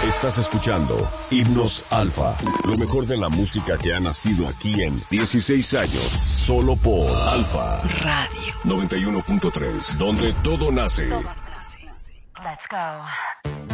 Estás escuchando Himnos Alfa, lo mejor de la música que ha nacido aquí en 16 años, solo por Alfa Radio 91.3, donde todo nace. Let's go.